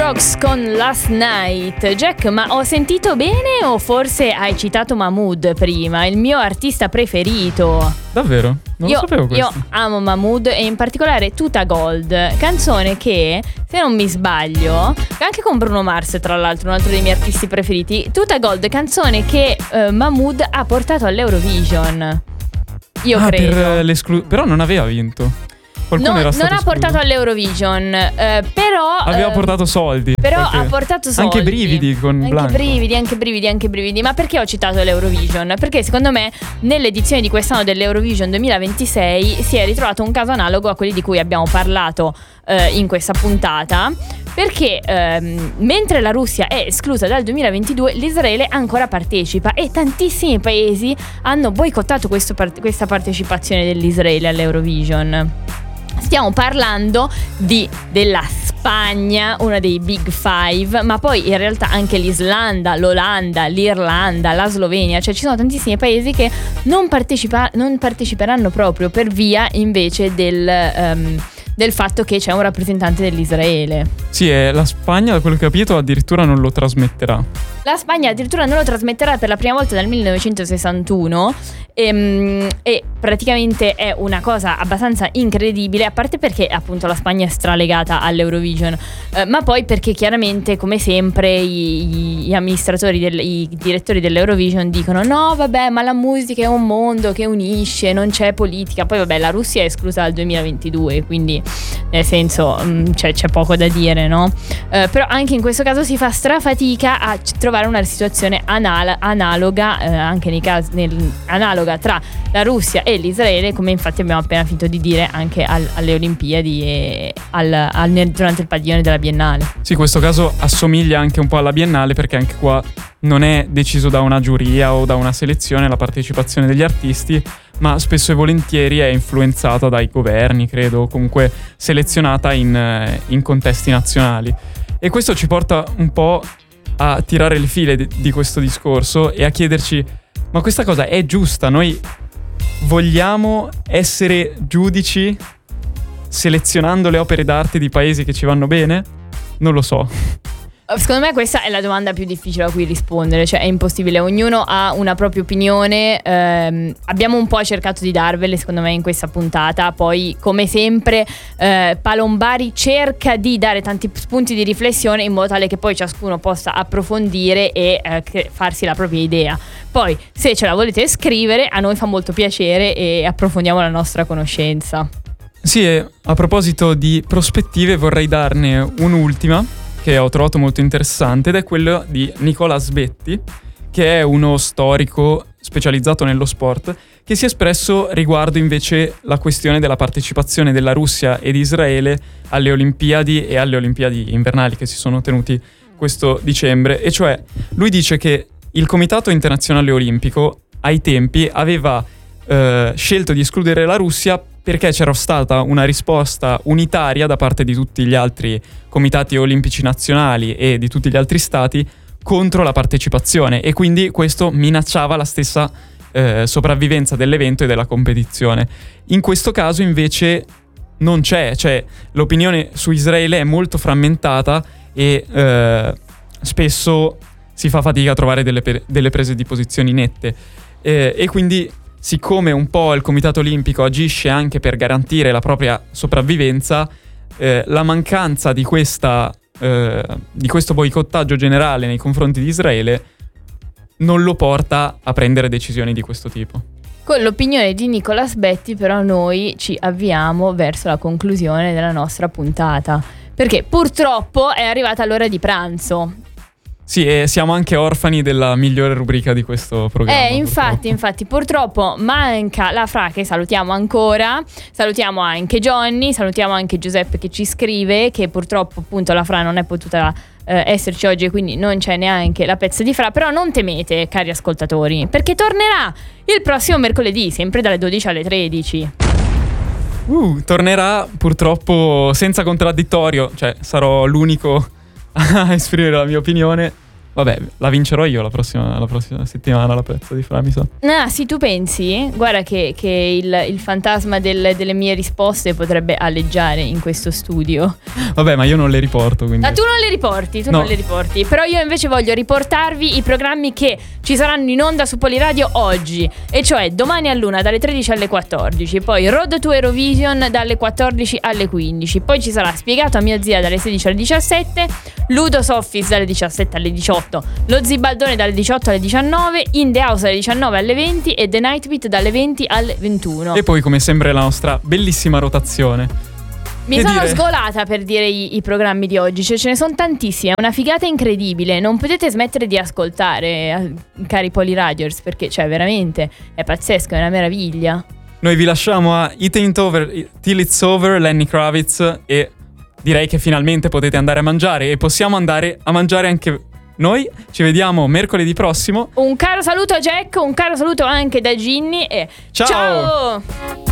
Strokes con Last Night. Jack, ma ho sentito bene o forse hai citato Mahmood prima, il mio artista preferito? Davvero? Non lo sapevo questo. Io amo Mahmood e in particolare Tuta Gold, canzone che, se non mi sbaglio, anche con Bruno Mars tra l'altro, un altro dei miei artisti preferiti, Tuta Gold, canzone che Mahmood ha portato all'Eurovision. Io credo. Però non aveva vinto. Non ha portato all'Eurovision, però aveva portato soldi. Però ha portato soldi. Anche brividi con Blanco. Anche brividi. Ma perché ho citato l'Eurovision? Perché secondo me nell'edizione di quest'anno dell'Eurovision 2026 si è ritrovato un caso analogo a quelli di cui abbiamo parlato in questa puntata. Perché mentre la Russia è esclusa dal 2022, l'Israele ancora partecipa e tantissimi paesi hanno boicottato questa partecipazione dell'Israele all'Eurovision. Stiamo parlando della Spagna, una dei Big Five, ma poi in realtà anche l'Islanda, l'Olanda, l'Irlanda, la Slovenia, cioè ci sono tantissimi paesi che non parteciperanno proprio per via invece del fatto che c'è un rappresentante dell'Israele. Sì, la Spagna, da quello che ho capito, addirittura non lo trasmetterà. La Spagna addirittura non lo trasmetterà per la prima volta dal 1961 e praticamente è una cosa abbastanza incredibile, a parte perché appunto la Spagna è stralegata all'Eurovision, ma poi perché chiaramente, come sempre, i amministratori, i direttori dell'Eurovision dicono no vabbè, ma la musica è un mondo che unisce, non c'è politica. Poi vabbè, la Russia è esclusa dal 2022, quindi nel senso c'è poco da dire, no? Però anche in questo caso si fa strafatica a trovare una situazione analoga, anche nei casi analoga tra la Russia e l'Israele, come infatti abbiamo appena finito di dire anche alle Olimpiadi e durante il padiglione della Biennale. Sì, questo caso assomiglia anche un po' alla Biennale, perché anche qua non è deciso da una giuria o da una selezione la partecipazione degli artisti, ma spesso e volentieri è influenzata dai governi, credo, o comunque selezionata in contesti nazionali. E questo ci porta un po' a tirare le file di questo discorso e a chiederci: ma questa cosa è giusta? Noi vogliamo essere giudici selezionando le opere d'arte di paesi che ci vanno bene? Non lo so. Secondo me questa è la domanda più difficile a cui rispondere, cioè è impossibile, ognuno ha una propria opinione, abbiamo un po' cercato di darvele secondo me in questa puntata, poi come sempre Palombari cerca di dare tanti spunti di riflessione in modo tale che poi ciascuno possa approfondire e farsi la propria idea. Poi se ce la volete scrivere, a noi fa molto piacere e approfondiamo la nostra conoscenza. Sì, e a proposito di prospettive vorrei darne un'ultima che ho trovato molto interessante, ed è quello di Nicola Sbetti, che è uno storico specializzato nello sport, che si è espresso riguardo invece la questione della partecipazione della Russia e di Israele alle Olimpiadi e alle Olimpiadi invernali che si sono tenuti questo dicembre. E cioè, lui dice che il Comitato Internazionale Olimpico ai tempi aveva scelto di escludere la Russia perché c'era stata una risposta unitaria da parte di tutti gli altri comitati olimpici nazionali e di tutti gli altri stati contro la partecipazione, e quindi questo minacciava la stessa sopravvivenza dell'evento e della competizione. In questo caso invece non c'è, cioè l'opinione su Israele è molto frammentata e spesso si fa fatica a trovare delle prese di posizioni nette, e quindi, siccome un po' il Comitato Olimpico agisce anche per garantire la propria sopravvivenza, la mancanza di questo boicottaggio generale nei confronti di Israele non lo porta a prendere decisioni di questo tipo. Con l'opinione di Nicola Sbetti però noi ci avviamo verso la conclusione della nostra puntata, perché purtroppo è arrivata l'ora di pranzo. Sì, e siamo anche orfani della migliore rubrica di questo programma. Infatti, purtroppo manca la Fra, che salutiamo ancora. Salutiamo anche Johnny, salutiamo anche Giuseppe che ci scrive che purtroppo appunto la Fra non è potuta esserci oggi e quindi non c'è neanche la pezza di Fra. Però non temete, cari ascoltatori, perché tornerà il prossimo mercoledì, sempre dalle 12 alle 13. Tornerà purtroppo senza contraddittorio, cioè sarò l'unico a esprimere la mia opinione. Vabbè, la vincerò io la prossima settimana la pezza di Fra, mi sa. Ah, sì, tu pensi? Guarda che il fantasma delle mie risposte potrebbe aleggiare in questo studio. Vabbè, ma io non le riporto, quindi. Tu non le riporti, No. non le riporti. Però io invece voglio riportarvi i programmi che ci saranno in onda su Poliradio oggi. E cioè domani a luna dalle 13 alle 14. Poi Road to Eurovision dalle 14 alle 15. Poi ci sarà Spiegato a mia zia dalle 16 alle 17. Ludo Soffice dalle 17 alle 18. Lo Zibaldone dalle 18 alle 19. In the House dalle 19 alle 20. E The Night Beat dalle 20 alle 21. E poi, come sempre, la nostra bellissima rotazione. Mi Che sono dire? sgolata per dire i programmi di oggi, cioè ce ne sono tantissimi, è una figata incredibile, non potete smettere di ascoltare, cari Poliradiers, perché cioè veramente è pazzesco, è una meraviglia. Noi vi lasciamo a It Ain't Over Till It's Over, Lenny Kravitz, e direi che finalmente potete andare a mangiare, e possiamo andare a mangiare anche noi. Ci vediamo mercoledì prossimo. Un caro saluto a Jack, un caro saluto anche da Ginny e Ciao! ciao!